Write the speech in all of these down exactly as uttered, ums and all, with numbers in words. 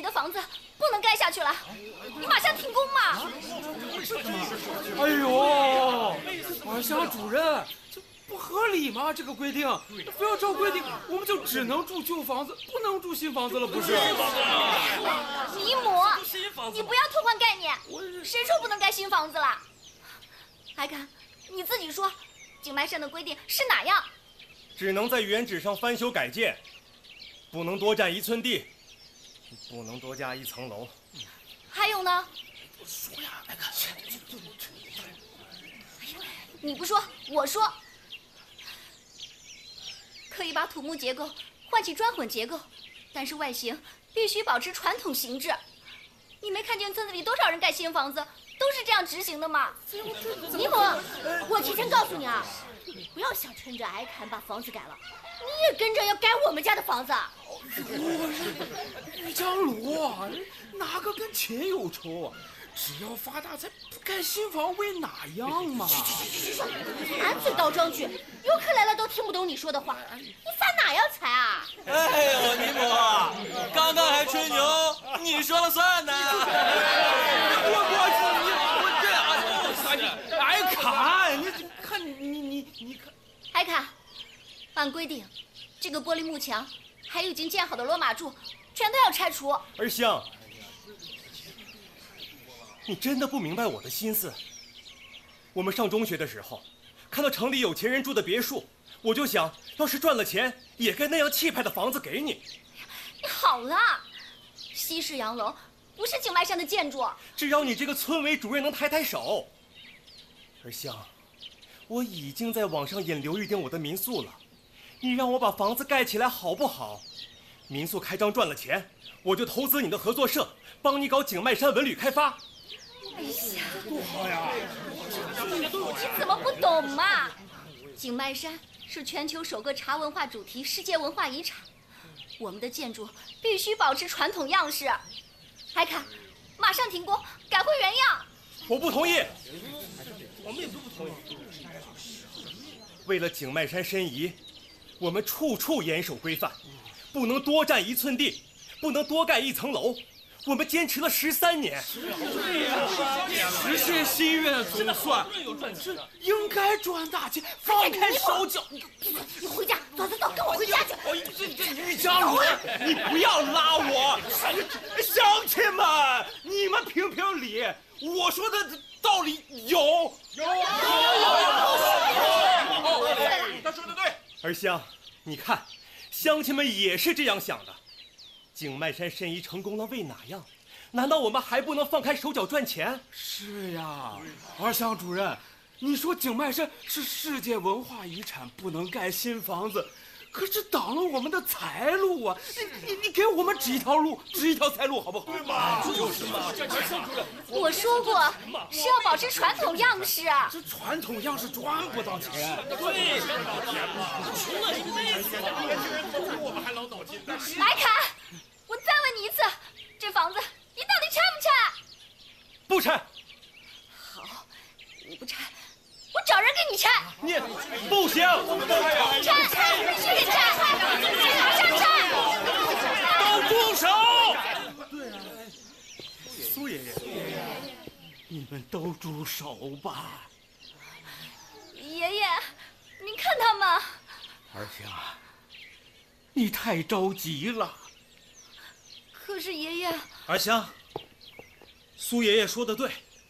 你的房子不能盖下去了，你马上停工嘛！ 哎呦，二乡主任，这不合理吗？这个规定，非要照规定，我们就只能住旧房子，不能住新房子了，不是？ 李母，你不要偷换概念，谁说不能盖新房子了？还看，你自己说，景迈山的规定是哪样？ 只能在原址上翻修改建，不能多占一寸地，不能多加一层楼。 还有呢？ 说呀，来看， 你不说，我说。可以把土木结构换起砖混结构，但是外形必须保持传统形制。你没看见村子里多少人盖新房子都是这样执行的吗？ 尼姆，我提前告诉你啊，你不要想趁着挨砍把房子改了，你也跟着要改我们家的房子。 于江鲁啊，哪个跟钱有仇啊？只要发大财，不盖新房为哪样嘛？ 满嘴倒装句，游客来了都听不懂你说的话，你发哪样财啊？ 哎呦，尼姆，刚刚还吹牛，你说了算呢。 我我我这我这哎砍你看你你你你看， 艾卡，按规定，这个玻璃幕墙还有已经建好的罗马柱，全都要拆除。 二香，你真的不明白我的心思？我们上中学的时候，看到城里有钱人住的别墅，我就想，要是赚了钱，也盖那样气派的房子给你。 你好了，西式洋楼不是景迈山的建筑。 只要你这个村委主任能抬抬手。二香，我已经在网上引流预定我的民宿了，你让我把房子盖起来好不好？民宿开张赚了钱，我就投资你的合作社，帮你搞景迈山文旅开发。 哎呀， 多好呀！ 你怎么不懂嘛？景迈山是全球首个茶文化主题世界文化遗产，我们的建筑必须保持传统样式。还看，马上停工，改回原样。 我不同意。 我们也不同意。 为了景迈山申遗，我们处处严守规范，不能多占一寸地，不能多盖一层楼。我们坚持了十三年， 对呀，实现心愿总算，这应该赚大钱，放开手脚。 你回家，走走走，跟我回家去。 哎，这这于江鲁，你不要拉我。乡亲们，你们评评理，我说的道理有有有有有。他说的对。 二香，你看，乡亲们也是这样想的。景迈山申遗成功了为哪样？难道我们还不能放开手脚赚钱？ 是呀，二乡主任，你说景迈山是世界文化遗产，不能盖新房子，可是挡了我们的财路啊！你你你给我们指一条路，指一条财路好不好？对嘛，就是嘛。 我说过是要保持传统样式。 这传统样式赚不到钱。 对，赚不到钱嘛，穷了一辈子了，年轻人走路我们还老脑筋呢。 来砍！我再问你一次，这房子你到底拆不拆？ 不拆。 好，你不拆，我找人给你拆。 你不行， 拆拆，必须得拆，马上拆！ 都住手！ 对啊，苏爷爷， 你们都住手吧。 爷爷，您看他们。 二香，你太着急了。 可是爷爷， 二香，苏爷爷说的对。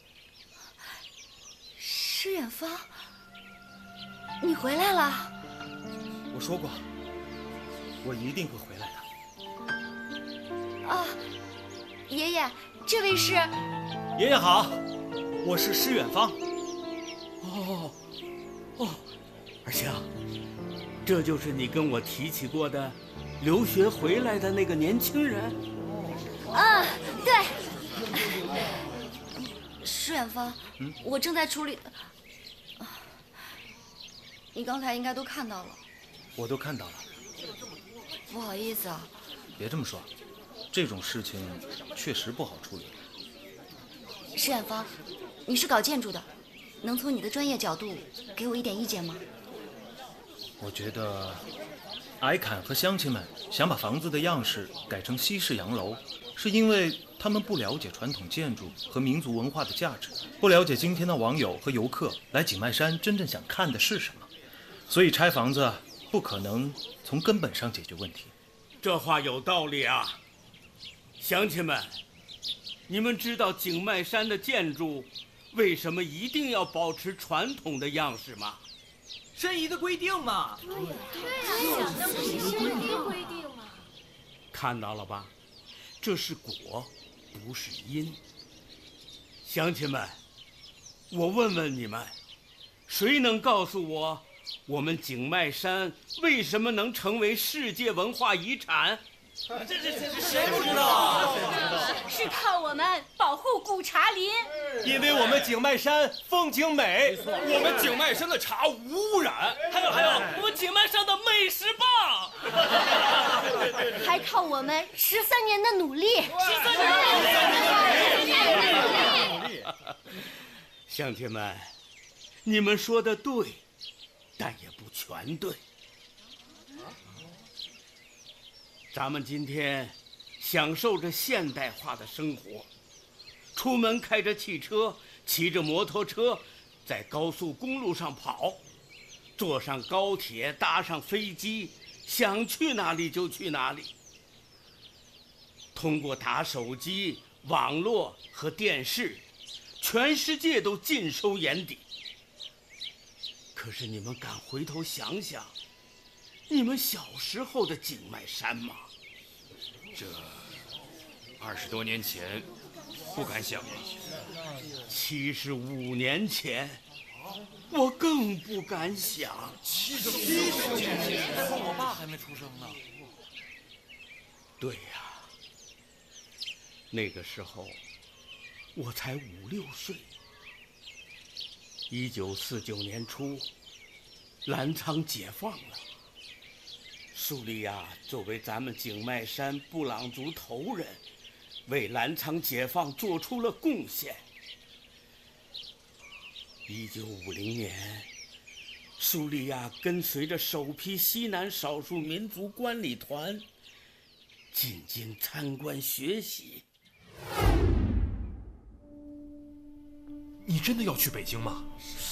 施远方，你回来了。 我说过，我一定会回来的。 啊，爷爷，这位是…… 爷爷好，我是施远方。 哦，哦，二香，这就是你跟我提起过的留学回来的那个年轻人。 啊，对。施远方，嗯，我正在处理的。你刚才应该都看到了。 我都看到了。 不好意思啊。 别这么说，这种事情确实不好处理。 施远方，你是搞建筑的，能从你的专业角度给我一点意见吗？ 我觉得，矮坎和乡亲们想把房子的样式改成西式洋楼， 是因为他们不了解传统建筑和民族文化的价值，不了解今天的网友和游客来景迈山真正想看的是什么，所以拆房子不可能从根本上解决问题。 这话有道理啊，乡亲们，你们知道景迈山的建筑为什么一定要保持传统的样式吗？ 申遗的规定嘛。 对呀，对呀，那不是申遗的规定吗？ 看到了吧，这是果，不是因。乡亲们，我问问你们，谁能告诉我，我们景迈山为什么能成为世界文化遗产？ 这这这谁不知道啊？ 是靠我们保护古茶林， 因为我们景迈山风景美， 我们景迈山的茶无污染， 还有还有，我们景迈山的美食棒， 还靠我们十三年的努力。 十三年的努力。 乡亲们，你们说的对，但也不全对。咱们今天享受着现代化的生活，出门开着汽车，骑着摩托车，在高速公路上跑，坐上高铁，搭上飞机，想去哪里就去哪里。通过打手机、网络和电视，全世界都尽收眼底。可是你们敢回头想想，你们小时候的景迈山吗？ 这二十多年前，不敢想啊。 七十五年前，我更不敢想。 七十五年前，我爸还没出生呢。 对呀，那个时候我才五六岁。一九四九年初，澜沧解放了。苏利亚作为咱们景迈山布朗族头人，为澜沧解放做出了贡献。一九五零年，苏利亚跟随着首批西南少数民族观礼团进京参观学习。 你真的要去北京吗？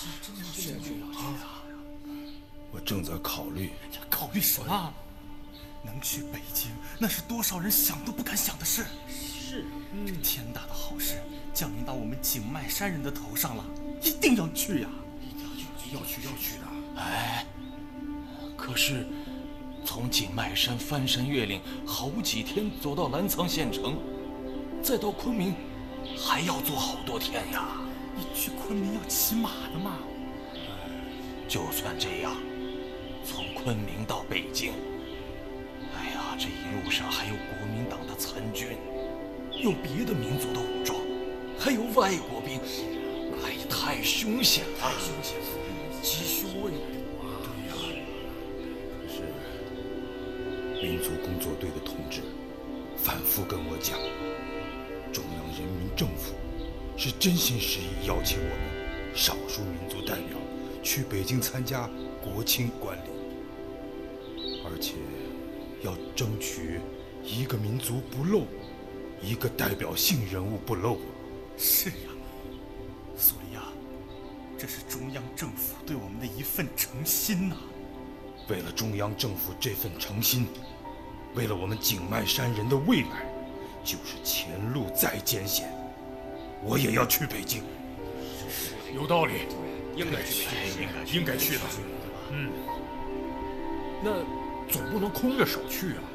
我正在考虑。 考虑什么？能去北京，那是多少人想都不敢想的事。是，这天大的好事降临到我们景迈山人的头上了，一定要去呀！ 一定要去，要去，要去的。 哎，可是从景迈山翻山越岭好几天走到澜沧县城，再到昆明，还要坐好多天呀。 你去昆明要骑马的嘛？ 就算这样，从昆明到北京，哎呀，这一路上还有国民党的参军，有别的民族的武装，还有外国兵，哎，太凶险了，太凶险了，鸡胸味啊！ 对呀，可是民族工作队的同志反复跟我讲，中央人民政府是真心实意邀请我们少数民族代表去北京参加国庆观礼，而且要争取一个民族不漏，一个代表性人物不漏。 是呀，苏利亚，这是中央政府对我们的一份诚心呐。 为了中央政府这份诚心，为了我们景迈山人的未来，就是前路再艰险，我也要去北京。 有道理，应该去，应该去的。嗯，那总不能空着手去啊。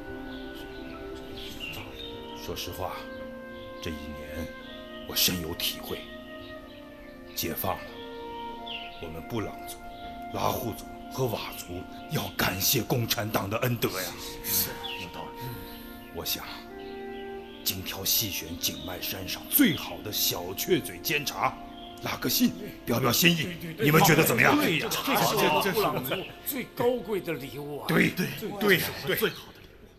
说实话，这一年我深有体会。解放了，我们布朗族、拉祜族和佤族要感谢共产党的恩德呀。 是，有道理。 我想，精挑细选景迈山上最好的小雀嘴煎茶，拉个信，表表心意。你们觉得怎么样？ 对呀，这个是布朗族最高贵的礼物啊！ 对对对呀，对， 最好的礼物。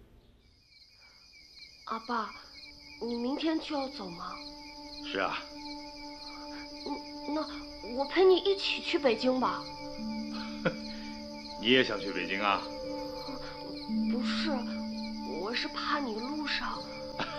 阿爸，你明天就要走吗？ 是啊。 嗯，那我陪你一起去北京吧。 你也想去北京啊？ 不是，我是怕你路上。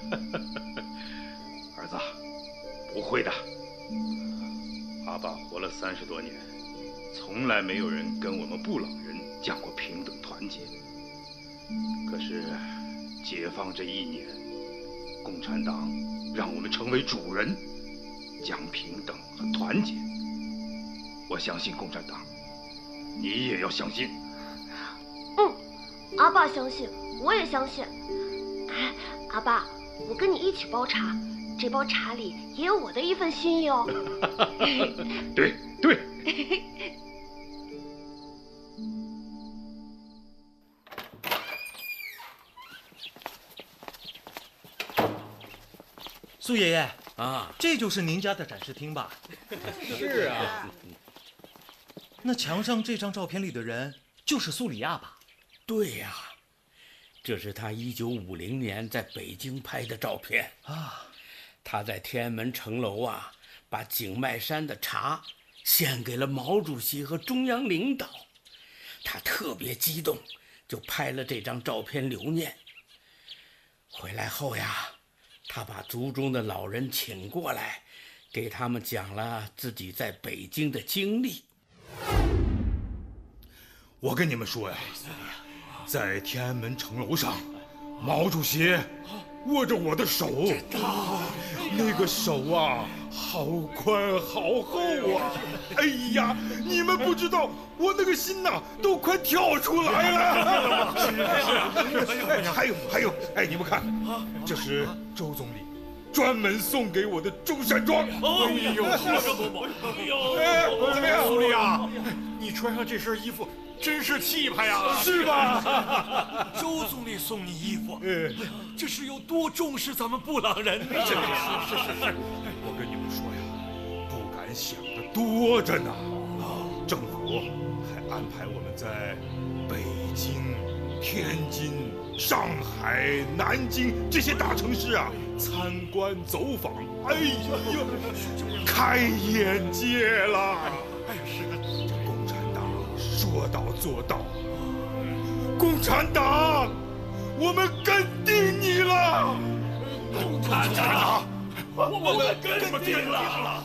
儿子，不会的。阿爸活了三十多年，从来没有人跟我们布朗人讲过平等团结。可是解放这一年，共产党让我们成为主人，讲平等和团结。我相信共产党，你也要相信。 嗯，阿爸相信，我也相信。哎，阿爸，我跟你一起包茶，这包茶里也有我的一份心意哦。 对对。 苏爷爷啊， 这就是您家的展示厅吧？ 是啊。 那墙上这张照片里的人就是苏里亚吧？ 对呀，这是他一九五零年在北京拍的照片啊。 他在天安门城楼啊，把景迈山的茶献给了毛主席和中央领导，他特别激动，就拍了这张照片留念。回来后呀，他把族中的老人请过来，给他们讲了自己在北京的经历。 我跟你们说呀，在天安门城楼上，毛主席握着我的手，那个手啊，好宽好厚啊！哎呀，你们不知道，我那个心呐、啊，都快跳出来了。是是。哎，还有还有，哎，你们看，这是周总理专门送给我的中山装。 哎呦，好这多么！哎呦， 哎，怎么样， 苏里亚？你穿上这身衣服真是气派呀， 是吧？ 周总理送你衣服，嗯，这是有多重视咱们布朗人呢？是是是是， 我跟你们说呀，不敢想的多着呢。政府还安排我们在北京、天津、上海、南京这些大城市啊参观走访。哎呀，开眼界了！哎呀，是的。共产党说到做到，共产党，我们跟定你了！ 共产党，我们跟定了！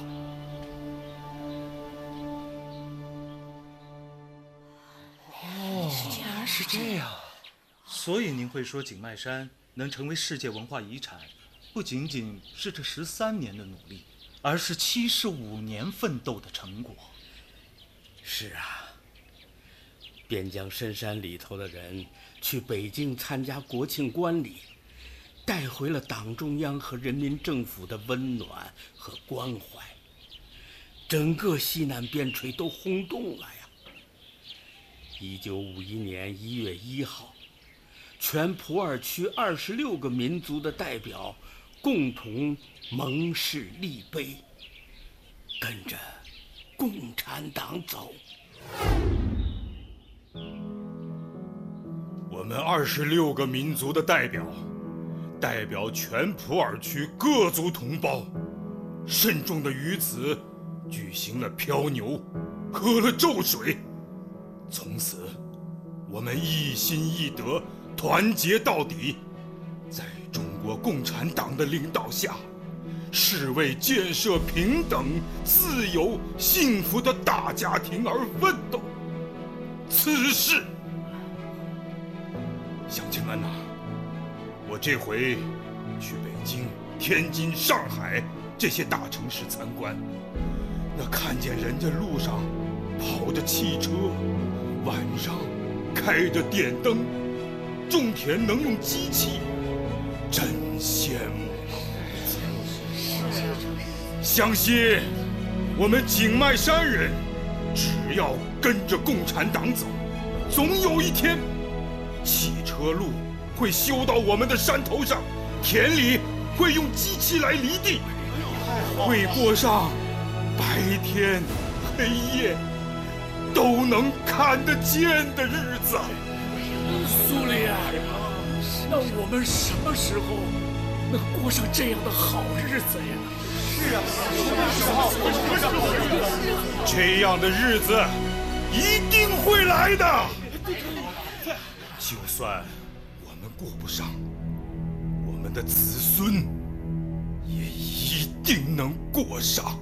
哦，原来是这样。所以您会说景迈山能成为世界文化遗产，不仅仅是这十三年的努力，而是七十五年奋斗的成果。 是啊，边疆深山里头的人去北京参加国庆观礼，带回了党中央和人民政府的温暖和关怀，整个西南边陲都轰动了呀。一九五一年一月一号，全普洱区二十六个民族的代表共同盟誓立碑，跟着共产党走。 我们二十六个民族的代表，代表全普洱区各族同胞，慎重地于此举行了漂牛，喝了咒水。从此，我们一心一德，团结到底，在中国共产党的领导下，是为建设平等、自由、幸福的大家庭而奋斗。此事，乡亲们呐、啊，我这回去北京、天津、上海这些大城市参观，那看见人家路上跑着汽车，晚上开着电灯，种田能用机器，真羡慕。相信我们景迈山人，只要跟着共产党走，总有一天，汽车路会修到我们的山头上，田里会用机器来犁地，会过上白天黑夜都能看得见的日子。 苏里亚，那我们什么时候能过上这样的好日子呀？是啊， 这样的日子一定会来的。就算我们过不上，我们的子孙也一定能过上。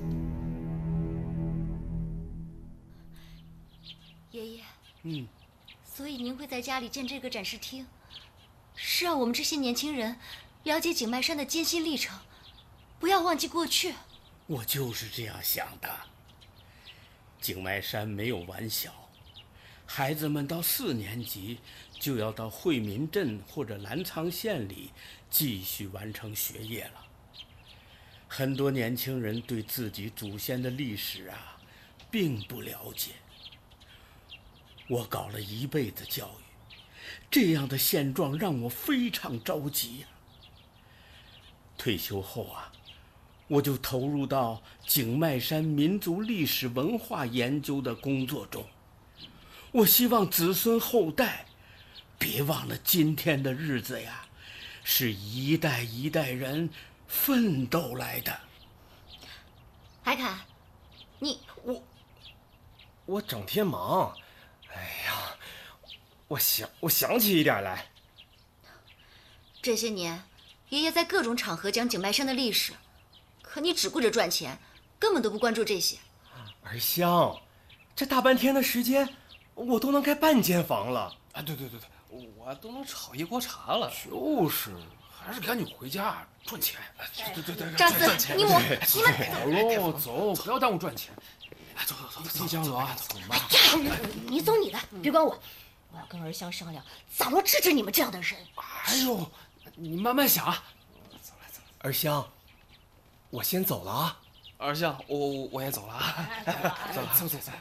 爷爷， 嗯， 所以您会在家里建这个展示厅，是让我们这些年轻人了解景迈山的艰辛历程，不要忘记过去。 我就是这样想的。景迈山没有完小，孩子们到四年级就要到惠民镇或者澜沧县里继续完成学业了。很多年轻人对自己祖先的历史啊，并不了解。我搞了一辈子教育，这样的现状让我非常着急呀。退休后啊，我就投入到景迈山民族历史文化研究的工作中。我希望子孙后代别忘了今天的日子呀，是一代一代人奋斗来的。 海侃，你我我整天忙，哎呀，我想我想起一点来。 这些年，爷爷在各种场合讲景迈山的历史，可你只顾着赚钱，根本都不关注这些。 儿香，这大半天的时间，我都能盖半间房了。 啊，对对对对，我都能炒一锅茶了。就是，还是赶紧回家赚钱。对对对， 扎斯，你我你们走喽，走，不要耽误赚钱。来，走走走，季江罗，走吧。 你走你的，别管我。我要跟儿香商量，怎么治治你们这样的人。 哎呦，你慢慢想。走来走来。 儿香，我先走了啊。 儿香，我我我也走了啊。走了，走走走。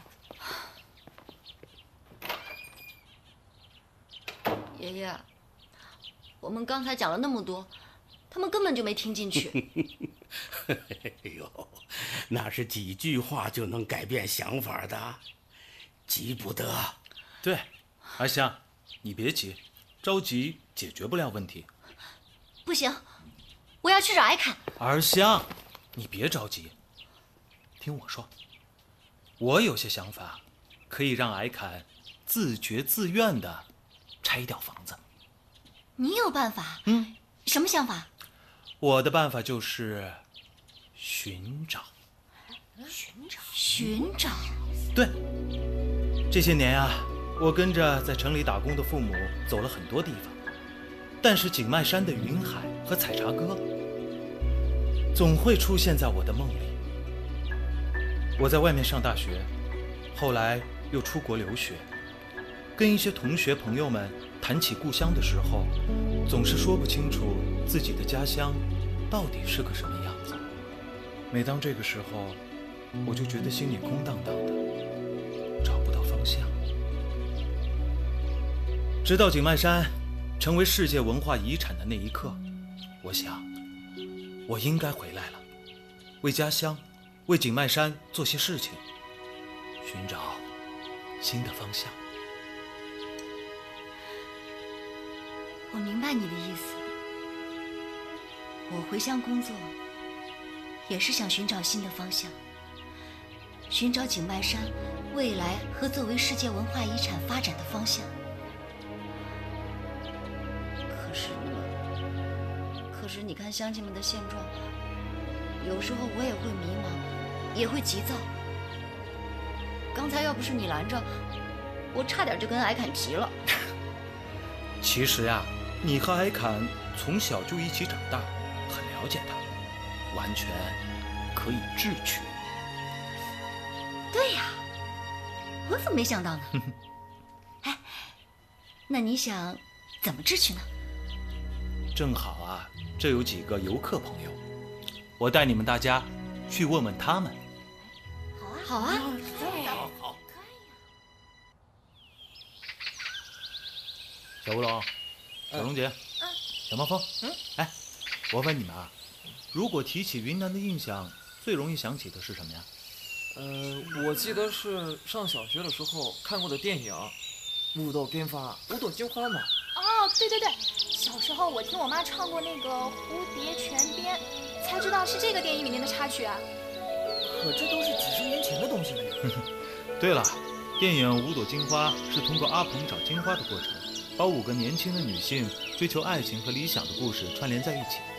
爷爷，我们刚才讲了那么多，他们根本就没听进去。 哎呦，那是几句话就能改变想法的，急不得。 对，儿香，你别急，着急解决不了问题。 不行，我要去找艾侃。 儿香，你别着急，听我说，我有些想法，可以让艾侃自觉自愿的拆掉房子。 你有办法？ 嗯， 什么想法？ 我的办法就是寻找。 寻找？寻找？ 对，这些年啊，我跟着在城里打工的父母走了很多地方，但是景迈山的云海和采茶歌总会出现在我的梦里。我在外面上大学，后来又出国留学，跟一些同学朋友们谈起故乡的时候，总是说不清楚自己的家乡到底是个什么样子。每当这个时候，我就觉得心里空荡荡的，找不到方向。直到景迈山成为世界文化遗产的那一刻，我想，我应该回来了，为家乡，为景迈山做些事情，寻找新的方向。 我明白你的意思。我回乡工作，也是想寻找新的方向，寻找景迈山未来和作为世界文化遗产发展的方向。可是，可是你看乡亲们的现状，有时候我也会迷茫，也会急躁。刚才要不是你拦着，我差点就跟艾侃急了。 其实呀、啊，你和艾侃从小就一起长大，很了解他，完全可以智取。 对呀，我怎么没想到呢？哎，那你想怎么智取呢？ 正好啊，这有几个游客朋友，我带你们大家去问问他们。 好啊，好啊， 好，好。小吴龙，小龙姐， 嗯， 小冒风，嗯，哎，我问你们啊，如果提起云南的印象，最容易想起的是什么呀？ 呃，我记得是上小学的时候看过的电影《五朵金花》，五朵金花嘛。 哦，对对对，小时候我听我妈唱过那个《蝴蝶泉边》，才知道是这个电影里面的插曲啊。 可这都是几十年前的东西了呀。 对了，电影《五朵金花》是通过阿鹏找金花的过程， 把五个年轻的女性追求爱情和理想的故事串联在一起。